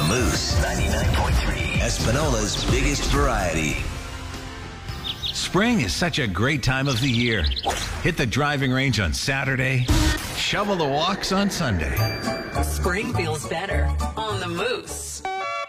Moose 99.3, Espinola's biggest variety. Spring is such a great time of the year. Hit the driving range on Saturday, shovel the walks on Sunday. Spring feels better on the Moose.